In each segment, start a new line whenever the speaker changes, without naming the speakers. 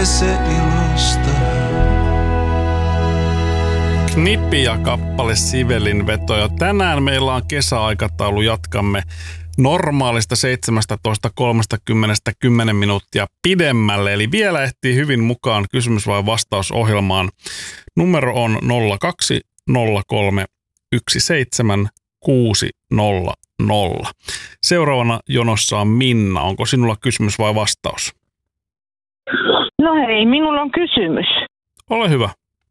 se ilosta.
Knippi ja kappale Sivelin veto. Ja tänään meillä on kesäaikataulu. Jatkamme normaalista 17.30 10 minuuttia pidemmälle. Eli vielä ehtii hyvin mukaan kysymys- vai vastausohjelmaan. Numero on 0203 17600. Seuraavana jonossa on Minna. Onko sinulla kysymys vai vastaus?
No hei, minulla on kysymys.
Ole hyvä.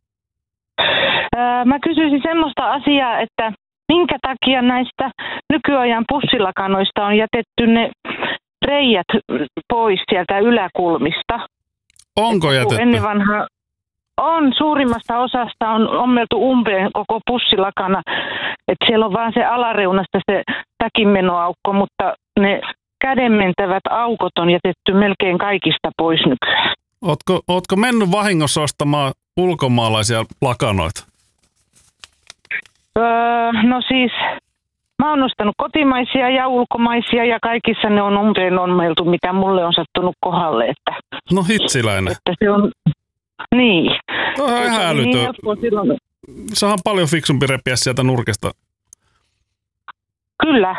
Mä kysyisin semmoista asiaa, että minkä takia näistä nykyajan pussilakanoista on jätetty ne reijät pois sieltä yläkulmista?
Onko jätetty?
Ennen vanhaa on, suurimmasta osasta on ommeltu umpeen koko pussilakana, että siellä on vaan se alareunasta se takinmenoaukko, mutta ne kädenmentävät aukot on jätetty melkein kaikista pois nykyään.
Ootko mennyt vahingossa ostamaan ulkomaalaisia lakanoita?
No siis, mä oon ostanut kotimaisia ja ulkomaisia ja kaikissa ne on umpeen ommeltu, mitä mulle on sattunut kohdalle. Että,
no hitsiläinen.
Että se on, niin.
No ihan älytön. Sahan paljon fiksumpi repiä sieltä nurkesta.
Kyllä.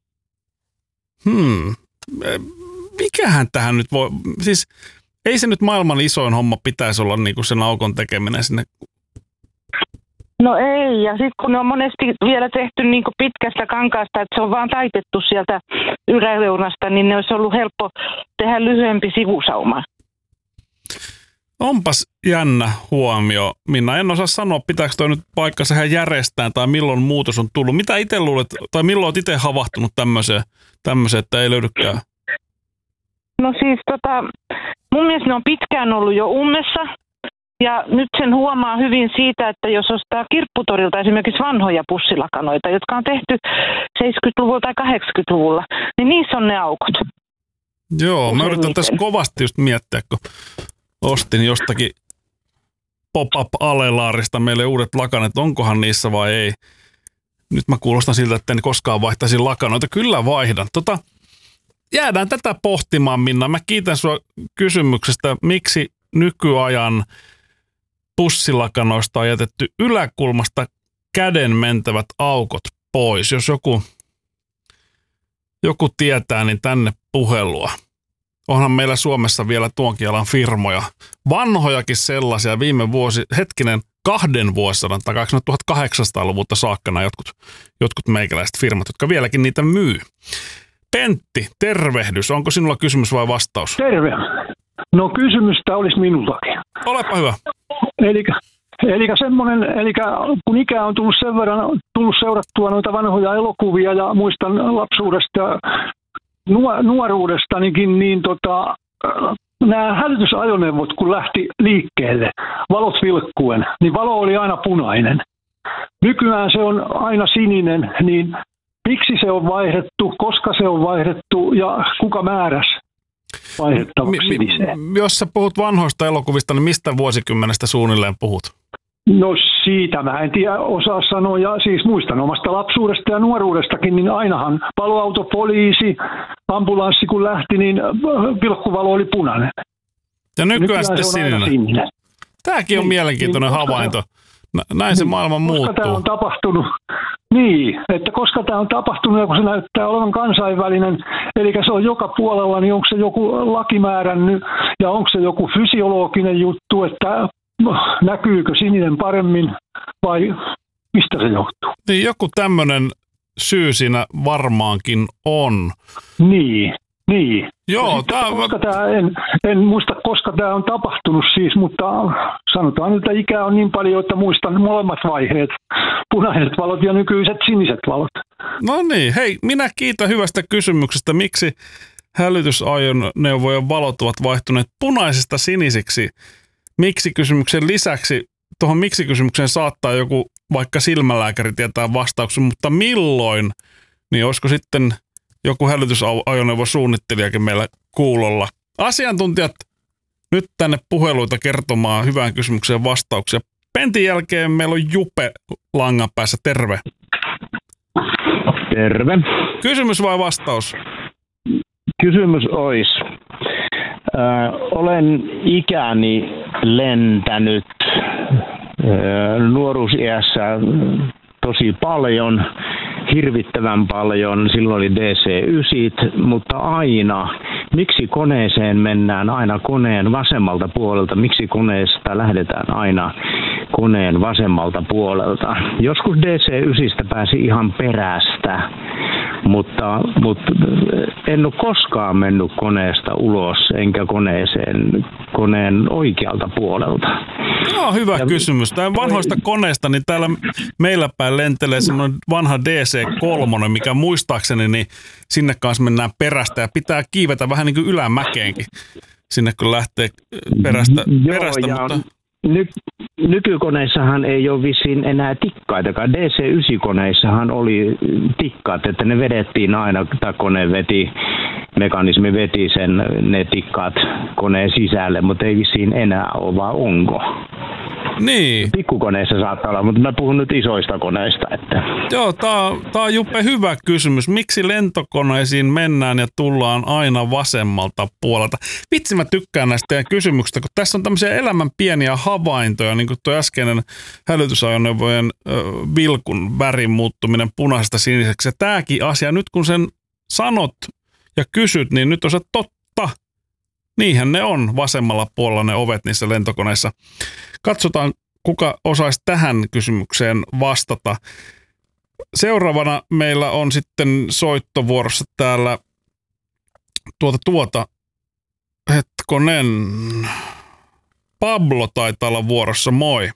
Mikähän tähän nyt voi, siis ei se nyt maailman isoin homma pitäisi olla niin kuin sen aukon tekeminen sinne.
No ei, ja sitten kun ne on monesti vielä tehty niin kuin pitkästä kankaasta, että se on vaan taitettu sieltä yläreunasta, niin ne olisi ollut helppo tehdä lyhyempi sivusauma.
Onpas jännä huomio, Minna. En osaa sanoa, pitääkö toi nyt paikkansa ihan järjestään tai milloin muutos on tullut. Mitä itse luulet, tai milloin olet itse havahtunut tämmöiseen, että ei löydykään?
No siis mun mielestä ne on pitkään ollut jo ummessa. Ja nyt sen huomaa hyvin siitä, että jos ostaa kirpputorilta esimerkiksi vanhoja pussilakanoita, jotka on tehty 70-luvulla tai 80-luvulla, niin niissä on ne aukot.
Joo, mä yritän tässä kovasti just miettiä, kun ostin jostakin pop-up-alelaarista meille uudet lakanat, onkohan niissä vai ei. Nyt mä kuulostan siltä, että en koskaan vaihtaisi lakanoita. Kyllä vaihdan. Jäädään tätä pohtimaan, Minna. Mä kiitän sua kysymyksestä, miksi nykyajan pussilakanoista on jätetty yläkulmasta käden mentävät aukot pois. Jos joku tietää, niin tänne puhelua. Onhan meillä Suomessa vielä tuonkin alan firmoja. Vanhojakin sellaisia viime vuosi, 2 vuosisadan takaisin 1800-luvulta saakka nämä jotkut meikäläiset firmat, jotka vieläkin niitä myy. Pentti, tervehdys. Onko sinulla kysymys vai vastaus?
Terve. No kysymystä olisi minullakin.
Olepa hyvä.
Eli kun ikää on tullut sen verran seurattua noita vanhoja elokuvia ja muistan lapsuudesta ja nuoruudestanikin, niin nämä hälytysajoneuvot kun lähti liikkeelle, valot vilkkuen, niin valo oli aina punainen. Nykyään se on aina sininen, niin miksi se on vaihdettu, koska se on vaihdettu ja kuka määräsi vaihdettavaksi siniseen?
Jos sä puhut vanhoista elokuvista, niin mistä vuosikymmenestä suunnilleen puhut?
No siitä mä en tiedä osaa sanoa, ja siis muistan omasta lapsuudesta ja nuoruudestakin, niin ainahan paloauto, poliisi, ambulanssi kun lähti, niin vilkkuvalo oli punainen.
Ja nykyään sitten sininen. Tämäkin on mielenkiintoinen havainto. Näin se maailma muuttuu.
Koska tämä on tapahtunut, että koska tämä on tapahtunut ja kun se näyttää olevan kansainvälinen, eli se on joka puolella, niin onko se joku laki määrännyt ja onko se joku fysiologinen juttu, että näkyykö sininen paremmin vai mistä se johtuu?
Niin joku tämmöinen syy siinä varmaankin on.
Niin.
Joo,
en muista, koska tämä on tapahtunut siis, mutta sanotaan, että ikää on niin paljon, että muistan molemmat vaiheet. Punaiset valot ja nykyiset siniset valot.
No niin, hei, minä kiitän hyvästä kysymyksestä. Miksi hälytysajoneuvojen valot ovat vaihtuneet punaisesta sinisiksi? Miksi-kysymyksen lisäksi, tuohon miksi-kysymykseen saattaa joku vaikka silmälääkäri tietää vastauksen, mutta milloin, niin olisiko sitten joku hälytysajoneuvosuunnittelijakin meillä kuulolla. Asiantuntijat nyt tänne puheluita kertomaan hyvään kysymykseen vastauksia. Pentin jälkeen meillä on Jupe langan päässä. Terve.
Terve.
Kysymys vai vastaus?
Kysymys olisi.
Olen ikäni lentänyt nuoruusiässä tosi paljon, hirvittävän paljon. Silloin oli DC-9, mutta aina, miksi koneeseen mennään aina koneen vasemmalta puolelta? Miksi koneesta lähdetään aina koneen vasemmalta puolelta? Joskus DC-9 pääsi ihan perästä, mutta en ole koskaan mennyt koneesta ulos enkä koneeseen koneen oikealta puolelta.
Joo, hyvä kysymys. Tämä vanhoista koneista, niin täällä meillä päin lentelee semmoinen vanha DC-3, mikä muistaakseni, niin sinne kanssa mennään perästä ja pitää kiivetä vähän niin kuin ylämäkeenkin sinne, kun lähtee perästä. Mutta
Nykykoneissahan ei ole vissiin enää tikkaitakaan. DC-9-koneissahan oli tikkaat, että ne vedettiin aina, tai mekanismi veti ne tikkaat koneen sisälle, mutta ei vissiin enää ole, vaan onko?
Niin.
Pikkukoneissa saattaa olla, mutta mä puhun nyt isoista koneista. Että.
Joo, tää on Juppe hyvä kysymys. Miksi lentokoneisiin mennään ja tullaan aina vasemmalta puolelta? Vitsi, mä tykkään näistä teidän kysymyksistä, kun tässä on tämmöisiä elämän pieniä havaintoja, niin kuin tuo äskeinen hälytysajoneuvojen vilkun värin muuttuminen punaisesta siniseksi. Ja tääkin asia, nyt kun sen sanot ja kysyt, niin nyt on se totta. Niinhän ne on vasemmalla puolella ne ovet niissä lentokoneissa. Katsotaan, kuka osaisi tähän kysymykseen vastata. Seuraavana meillä on sitten soittovuorossa täällä hetkonen. Pablo taitaa olla vuorossa, moi.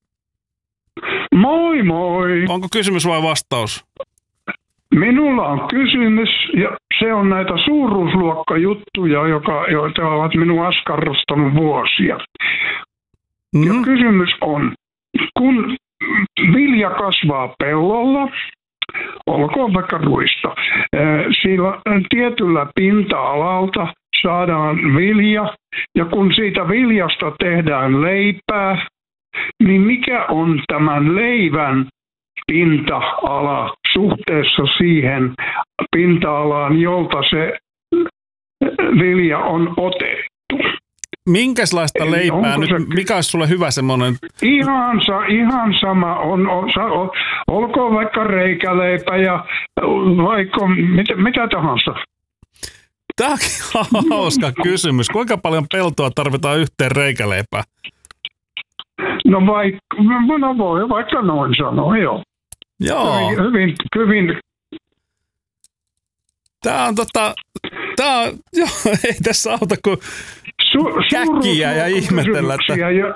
Moi moi.
Onko kysymys vai vastaus?
Minulla on kysymys, ja se on näitä suuruusluokkajuttuja, joita ovat minua askarrustanut vuosia. Ja kysymys on, kun vilja kasvaa pellolla, olkoon vaikka ruista, sillä tietyllä pinta-alalta saadaan vilja, ja kun siitä viljasta tehdään leipää, niin mikä on tämän leivän pinta-ala suhteessa siihen pinta-alaan, jolta se vilja on otettu?
Minkälaista leipää nyt? Mikä olisi sulle hyvä semmoinen?
Ihan sama. Olkoon vaikka reikäleipä ja vaikka mitä tahansa.
Tämä on hauska kysymys. Kuinka paljon peltoa tarvitaan yhteen reikäleipään?
No voi vaikka noin sanoa, joo.
Joo.
Hyvin.
Tämä on, ei tässä auta kuin käkkiä ja ihmetellä, että.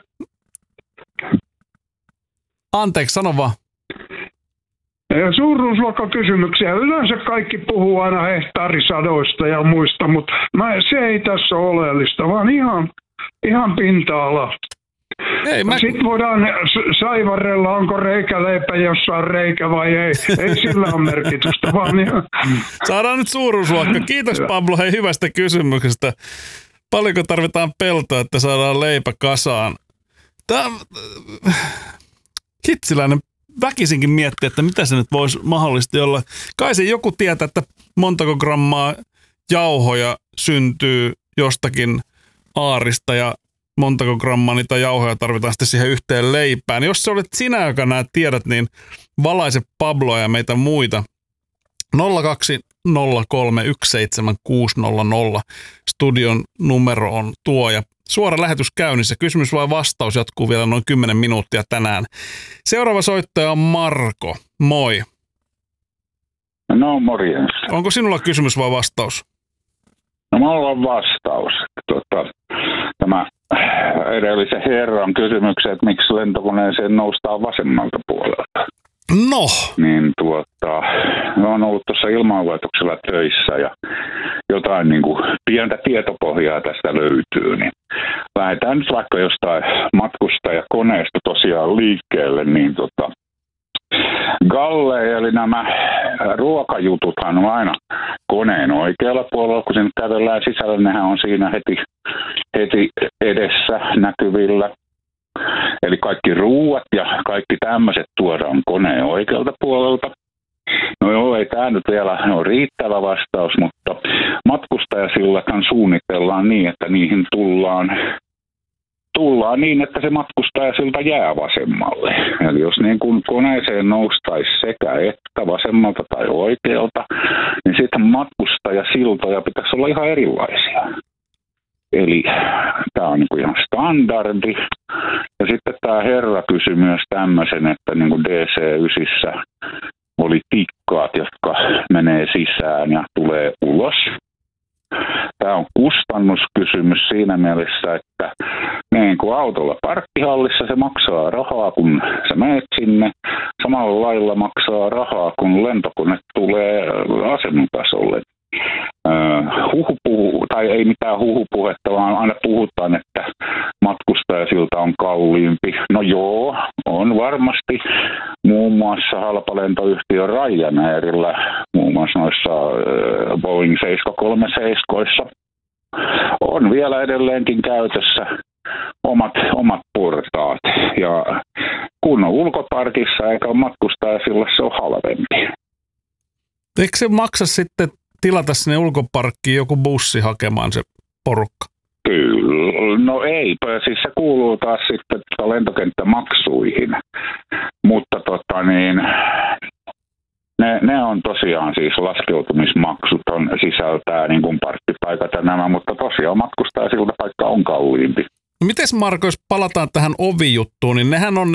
Anteeksi, sano vaan.
Suuruusluokkakysymyksiä. Yleensä kaikki puhuu aina hehtaarisadoista ja muista, mutta se ei tässä ole oleellista, vaan ihan pinta-ala. Sitten voidaan saivarrella, onko reikäleipä jossain reikä vai ei. Ei sillä ole merkitystä, vaan ihan.
Saadaan nyt suuruusluokka. Kiitos Pablo hyvästä kysymyksestä. Paljonko tarvitaan peltoa, että saadaan leipä kasaan? Hitsiläinen väkisinkin miettii, että mitä se nyt voisi mahdollisesti olla. Kai se joku tietää, että montako grammaa jauhoja syntyy jostakin aarista ja montako grammaa niitä jauhoja tarvitaan sitten siihen yhteen leipään. Jos se olet sinä, joka nämä tiedät, niin valaise Pabloa ja meitä muita. 020317600. Studion numero on tuo ja suora lähetys käynnissä. Kysymys vai vastaus jatkuu vielä noin 10 minuuttia tänään. Seuraava soittaja on Marko. Moi.
No morjens.
Onko sinulla kysymys vai vastaus?
No mulla on vastaus. Tämä edellisen herran kysymykseen, että miksi lentokoneeseen noustaan vasemmalta puolelta.
No.
Niin on ollut tuossa ilmanlaitoksella töissä ja jotain niin kuin pientä tietopohjaa tästä löytyy, niin lähdetään nyt vaikka jostain matkustajakoneesta tosiaan liikkeelle, niin Galle, eli nämä ruokajututhan on aina koneen oikealla puolella, kun sinne kävellään sisällä, nehän on siinä heti edessä näkyvillä. Eli kaikki ruuat ja kaikki tämmöiset tuodaan koneen oikealta puolelta. No joo, ei tämä nyt vielä ole riittävä vastaus, mutta matkustajasillathan suunnitellaan niin, että niihin tullaan niin, että se matkustajasilta jää vasemmalle. Eli jos niin kuin koneeseen noustaisi sekä että vasemmalta tai oikealta, niin sitten matkustajasiltoja pitäisi olla ihan erilaisia. Eli tämä on niin kuin ihan standardi. Ja sitten tämä herra kysyi myös tämmöisen, että niin kuin DC-9 oli tikkaat, jotka menee sisään ja tulee ulos. Tämä on kustannuskysymys siinä mielessä, että niin kuin autolla parkkihallissa se maksaa rahaa, kun sä menet sinne. Samalla lailla maksaa rahaa, kun lentokone tulee asematasolle. Tai ei mitään huhupuhetta, vaan aina puhutaan, että matkustajasilta on kalliimpi. No joo, on varmasti muun muassa halpalentoyhtiö Ryanairilla, muun muassa noissa Boeing 737 on vielä edelleenkin käytössä omat portaat. Ja kun on ulkoparkissa eikä ole matkustajasillassa, se on halvempi.
Eikö se maksa sitten tilata sinne ulkoparkkiin joku bussi hakemaan se porukka?
Kyllä, no ei, siis se kuuluu taas sitten lentokenttämaksuihin, mutta ne on tosiaan siis laskeutumismaksut sisältää niin kuin parkkipaikat ja nämä, mutta tosiaan matkustajasilta paikka on kalliimpi.
Mites Marko, jos palataan tähän ovijuttuun, niin nehän on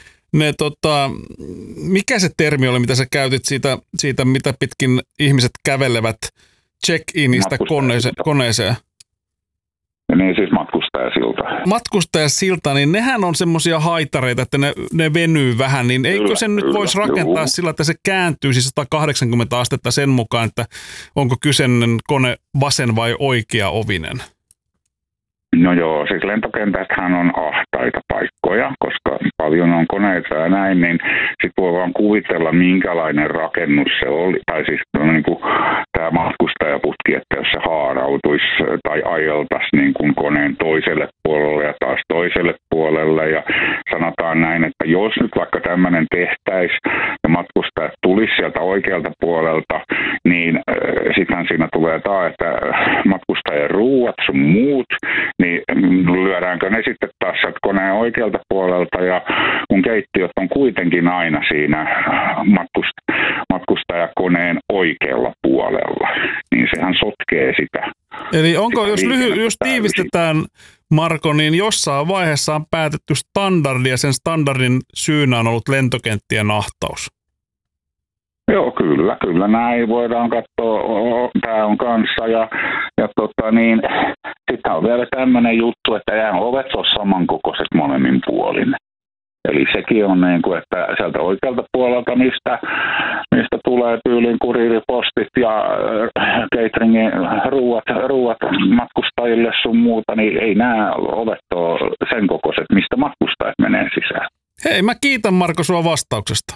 mikä se termi oli, mitä sä käytit siitä mitä pitkin ihmiset kävelevät check-inista koneeseen?
Niin siis matkustajasilta.
Matkustajasilta, niin nehän on semmoisia haitareita, että ne venyy vähän, niin eikö sen nyt voisi rakentaa sillä, että se kääntyisi 180 astetta sen mukaan, että onko kyseinen kone vasen vai oikea ovinen?
No joo, siis lentokentäthän on ahtaita paikkoja, koska paljon on koneita ja näin, niin sitten voi vaan kuvitella, minkälainen rakennus se oli. Tai siis niin kuin tämä matkustajaputki, että jos se haarautuisi tai ajeltaisi niin kuin koneen toiselle puolelle ja taas toiselle puolelle. Ja sanotaan näin, että jos nyt vaikka tämmöinen tehtäisiin ja matkustajat tulisi sieltä oikealta puolelta, niin sittenhän siinä tulee taas, että matkustajien ruuat sun muut, niin lyödäänkö ne sitten taas sieltä koneen oikealta puolelta, ja kun keittiöt on kuitenkin aina siinä matkustajakoneen oikealla puolella, niin sehän sotkee sitä.
Eli onko, jos tiivistetään, Marko, niin jossain vaiheessa on päätetty standardi, ja sen standardin syynä on ollut lentokenttien ahtaus?
Joo, kyllä näin voidaan katsoa, tämä on kanssa, ja sitten on vielä tämmöinen juttu, että eihän ovet ole samankokoiset molemmin puolin. Eli sekin on niin kuin, että sieltä oikealta puolelta, mistä tulee tyylin kuriiripostit ja cateringin ruuat matkustajille sun muuta, niin ei nämä ovet ole sen kokoiset, mistä matkustajat menee sisään.
Hei, mä kiitän Marko sua vastauksesta.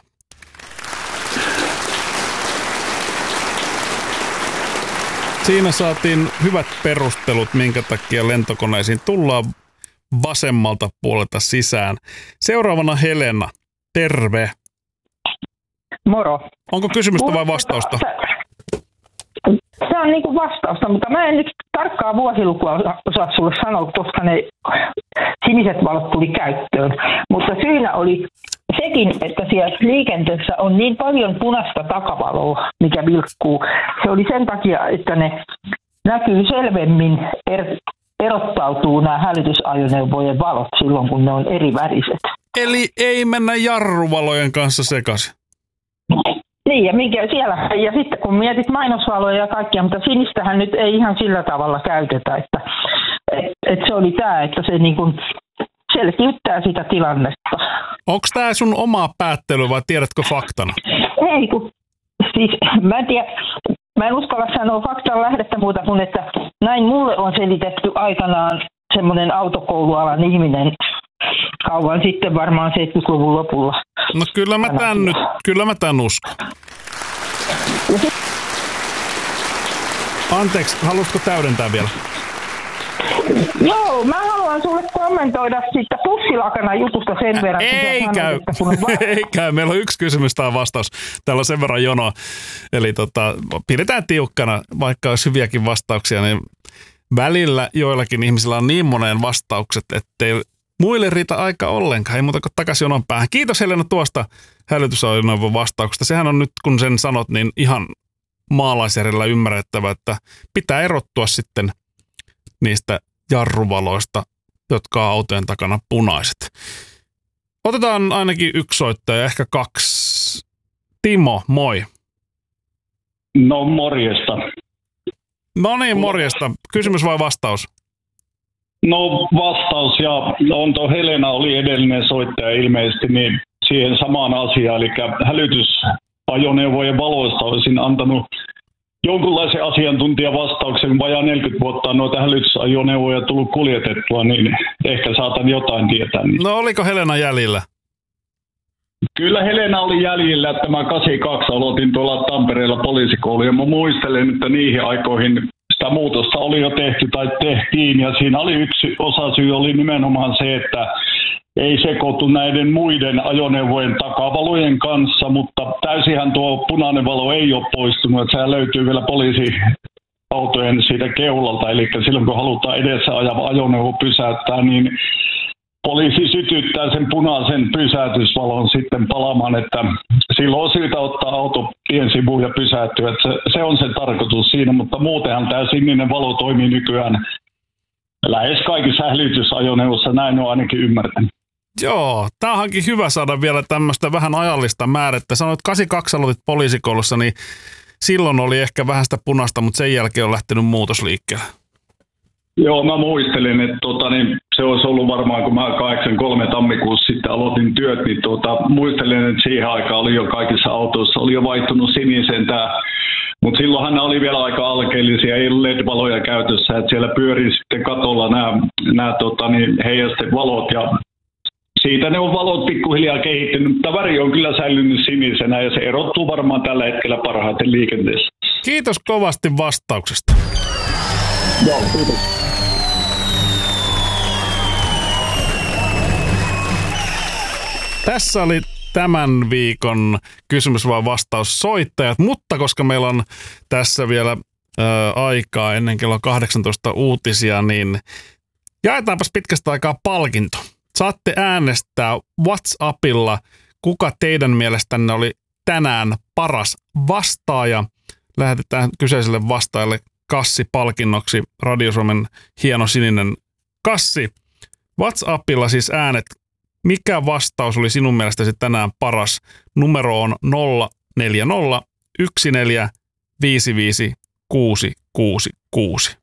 Siinä saatiin hyvät perustelut, minkä takia lentokoneisiin tullaan vasemmalta puolelta sisään. Seuraavana Helena, terve.
Moro.
Onko kysymystä vai vastausta?
Se on niin kuin vastausta, mutta mä en nyt tarkkaa vuosilukua osaa sulle sanoa, koska ne siniset valot tuli käyttöön. Mutta syynä oli sekin, että siellä liikenteessä on niin paljon punaista takavaloa, mikä vilkkuu. Se oli sen takia, että ne näkyy selvemmin, erottautuu nämä hälytysajoneuvojen valot silloin, kun ne on eri väriset.
Eli ei mennä jarruvalojen kanssa sekaisin?
Niin, ja mikä siellä, ja sitten kun mietit mainosvaloja ja kaikkia, mutta sinistähän nyt ei ihan sillä tavalla käytetä, että se oli tämä, että se niin kuin selkiyttää sitä tilannetta.
Onko tämä sun oma päättely vai tiedätkö faktana?
Ei, kun siis mä en uskalla sanoa faktan lähdettä muuta kuin, että näin mulle on selitetty aikanaan semmoinen autokoulualan ihminen kauan sitten, varmaan 70-luvun lopulla.
No kyllä mä tän uskon. Anteeksi, haluatko täydentää vielä?
Joo, mä haluan haluan sulle kommentoida siitä pussilakana jutusta sen verran.
Ei käy. Meillä on yksi kysymys tai vastaus. Täällä on sen verran jonoa. Eli pidetään tiukkana, vaikka olisi hyviäkin vastauksia, niin välillä joillakin ihmisillä on niin moneen vastaukset, ettei muille riitä aika ollenkaan. Ei muuta kuin takaisin jonon päähän. Kiitos Helena tuosta hälytysajoneuvon vastauksesta. Sehän on nyt, kun sen sanot, niin ihan maalaisjärjellä ymmärrettävä, että pitää erottua sitten niistä jarruvaloista, jotka on autojen takana punaiset. Otetaan ainakin yksi soittaja, ehkä kaksi. Timo, moi.
No morjesta.
No niin, morjesta. Kysymys vai vastaus?
No vastaus, ja Helena oli edellinen soittaja ilmeisesti, niin siihen samaan asiaan, eli hälytysajoneuvojen valoista olisin antanut jonkunlaisen asiantuntijavastauksen, vajaa 40 vuotta on noita hälytysajoneuvoja tullut kuljetettua, niin ehkä saatan jotain tietää.
No oliko Helena jäljellä?
Kyllä Helena oli jäljellä, että mä 82 aloitin tuolla Tampereella poliisikoulu, ja mä muistelen, että niihin aikoihin sitä muutosta oli jo tehty tai tehtiin, ja siinä oli yksi osasyy oli nimenomaan se, että ei sekoitu näiden muiden ajoneuvojen takavalojen kanssa, mutta täysinhän tuo punainen valo ei ole poistunut, että sehän löytyy vielä poliisiautojen siitä keulalta, eli silloin kun halutaan edessä ajava ajoneuvo pysäyttää, niin poliisi sytyttää sen punaisen pysäytysvalon sitten palamaan, että silloin on syytä ottaa auto tien sivuun ja pysähtyä, että se on se tarkoitus siinä, mutta muutenhan tämä sininen valo toimii nykyään lähes kaikissa hälytysajoneuvoissa, näin on ainakin ymmärtänyt.
Joo, tämä onkin hyvä saada vielä tämmöistä vähän ajallista määrettä. Sanoit, että 82 aloitit poliisikoulussa, niin silloin oli ehkä vähän sitä punaista, mutta sen jälkeen on lähtenyt muutosliikkeelle.
Joo, mä muistelin, että se olisi ollut varmaan, kun mä 83 tammikuussa sitten aloitin työt, niin muistelin, että siihen aikaan oli jo kaikissa autoissa, oli jo vaihtunut siniseen tämä. Mutta silloinhan ne oli vielä aika alkeellisia, ei ollut LED-valoja käytössä, että siellä pyörii sitten katolla nämä heijastevalot ja siitä ne on valot pikkuhiljaa kehittynyt, mutta väri on kyllä säilynyt sinisenä ja se erottuu varmaan tällä hetkellä parhaiten liikenteessä.
Kiitos kovasti vastauksesta.
Joo, kiitos.
Tässä oli tämän viikon kysymys vai vastaus soittajat, mutta koska meillä on tässä vielä aikaa ennen kello 18 uutisia, niin jaetaanpas pitkästä aikaa palkinto. Saatte äänestää WhatsAppilla, kuka teidän mielestänne oli tänään paras vastaaja. Lähetetään kyseiselle vastaajalle kassipalkinnoksi Radio Suomen hieno sininen kassi. WhatsAppilla siis äänet. Mikä vastaus oli sinun mielestäsi tänään paras? Numero on 040 14 55 666.